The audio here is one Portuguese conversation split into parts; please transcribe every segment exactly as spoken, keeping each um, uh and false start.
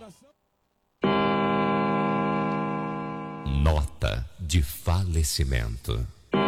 Nota de falecimento.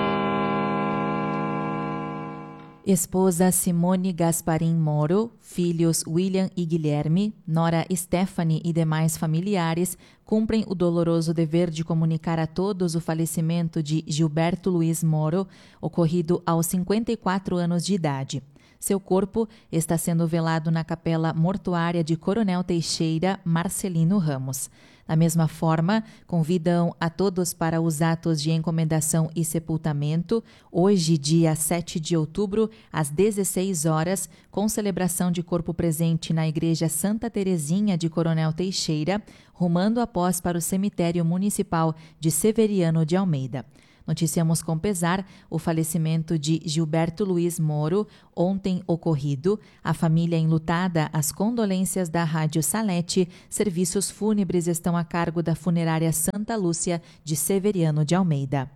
Esposa Simone Gasparim Moro, filhos William e Guilherme, nora Stephanie e demais familiares cumprem o doloroso dever de comunicar a todos o falecimento de Gilberto Luiz Moro, ocorrido aos cinquenta e quatro anos de idade. Seu corpo está sendo velado na capela mortuária de Coronel Teixeira, Marcelino Ramos. Da mesma forma, convidam a todos para os atos de encomendação e sepultamento, hoje, dia sete de outubro, às dezesseis horas, com celebração de corpo presente na Igreja Santa Terezinha de Coronel Teixeira, rumando após para o cemitério municipal de Severiano de Almeida. Noticiamos com pesar o falecimento de Gilberto Luiz Moro, ontem ocorrido. A família enlutada, as condolências da Rádio Salete. Serviços fúnebres estão a cargo da Funerária Santa Lúcia de Severiano de Almeida.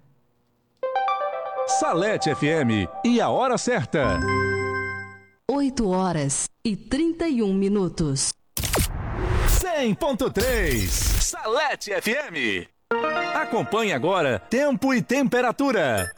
Salete F M e a hora certa. oito horas e trinta e um minutos. cem ponto três Salete F M. Acompanhe agora tempo e temperatura.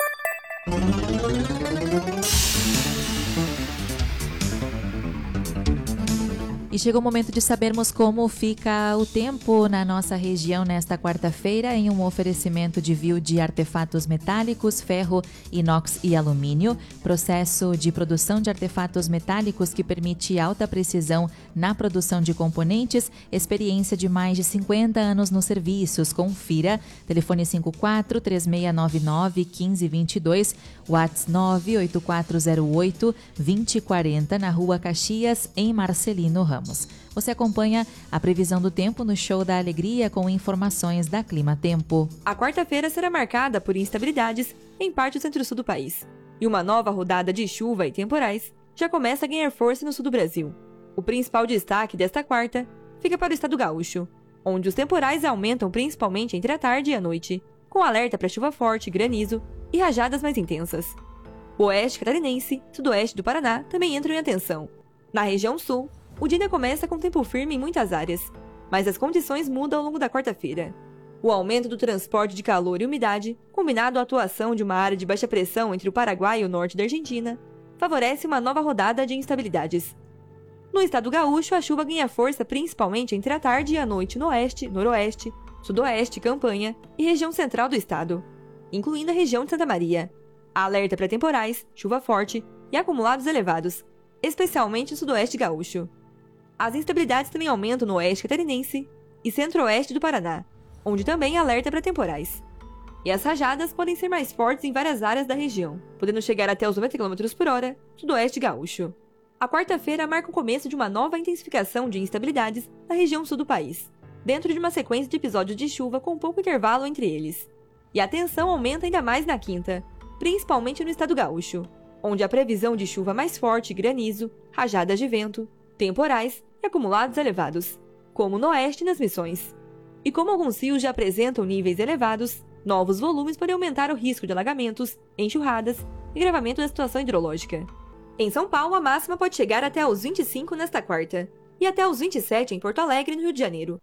E chegou o momento de sabermos como fica o tempo na nossa região nesta quarta-feira, em um oferecimento de Viu de artefatos metálicos, ferro, inox e alumínio, processo de produção de artefatos metálicos que permite alta precisão na produção de componentes, experiência de mais de cinquenta anos nos serviços. Confira, telefone cinco quatro, três seis nove nove, um cinco dois dois, WhatsApp nove oito quatro zero oito, dois zero quatro zero, na Rua Caxias, em Marcelino Ramos. Você acompanha a previsão do tempo no Show da Alegria com informações da Clima Tempo. A quarta-feira será marcada por instabilidades em parte do centro-sul do país. E uma nova rodada de chuva e temporais já começa a ganhar força no sul do Brasil. O principal destaque desta quarta fica para o estado gaúcho, onde os temporais aumentam principalmente entre a tarde e a noite, com alerta para chuva forte, granizo e rajadas mais intensas. O oeste catarinense e sudoeste do Paraná também entram em atenção. Na região sul, o dia começa com tempo firme em muitas áreas, mas as condições mudam ao longo da quarta-feira. O aumento do transporte de calor e umidade, combinado à atuação de uma área de baixa pressão entre o Paraguai e o norte da Argentina, favorece uma nova rodada de instabilidades. No estado gaúcho, a chuva ganha força principalmente entre a tarde e a noite no oeste, noroeste, sudoeste, Campanha e região central do estado, incluindo a região de Santa Maria. Há alerta para temporais, chuva forte e acumulados elevados, especialmente no sudoeste gaúcho. As instabilidades também aumentam no oeste catarinense e centro-oeste do Paraná, onde também alerta para temporais. E as rajadas podem ser mais fortes em várias áreas da região, podendo chegar até os noventa quilômetros por hora no sudoeste gaúcho. A quarta-feira marca o começo de uma nova intensificação de instabilidades na região sul do país, dentro de uma sequência de episódios de chuva com pouco intervalo entre eles. E a tensão aumenta ainda mais na quinta, principalmente no estado gaúcho, onde a previsão de chuva mais forte, granizo, rajadas de vento, temporais e acumulados elevados, como no oeste e nas Missões. E como alguns rios já apresentam níveis elevados, novos volumes podem aumentar o risco de alagamentos, enxurradas e agravamento da situação hidrológica. Em São Paulo, a máxima pode chegar até aos vinte e cinco nesta quarta, e até aos vinte e sete em Porto Alegre, no Rio de Janeiro.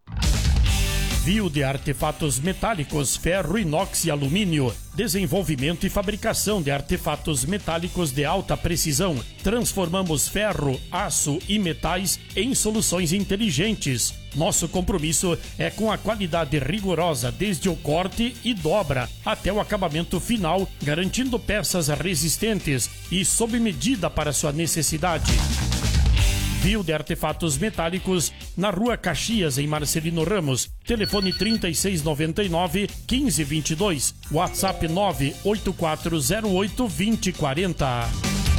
Viu de artefatos metálicos, ferro, inox e alumínio. Desenvolvimento e fabricação de artefatos metálicos de alta precisão. Transformamos ferro, aço e metais em soluções inteligentes. Nosso compromisso é com a qualidade rigorosa desde o corte e dobra até o acabamento final, garantindo peças resistentes e sob medida para sua necessidade. Viu de artefatos metálicos na Rua Caxias, em Marcelino Ramos. Telefone trinta e seis noventa e nove, quinze vinte e dois. WhatsApp nove oito quatro zero oito, dois zero quatro zero.